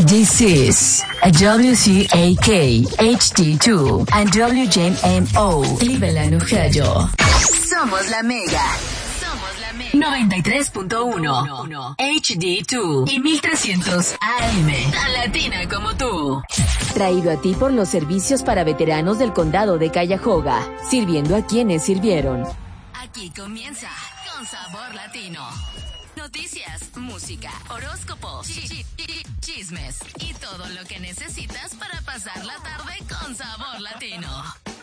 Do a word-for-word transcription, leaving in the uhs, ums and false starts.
This is a W C A K H D two and W J M O Cleveland, Ohio. Somos la Mega. Somos la Mega. noventa y tres punto uno H D dos y mil trescientos A M. Tan latina como tú. Traído a ti por los servicios para veteranos del condado de Cuyahoga, sirviendo a quienes sirvieron. Aquí comienza Con Sabor Latino. Noticias, música, horóscopos, chi- chi- chi- chismes y todo lo que necesitas para pasar la tarde con sabor latino.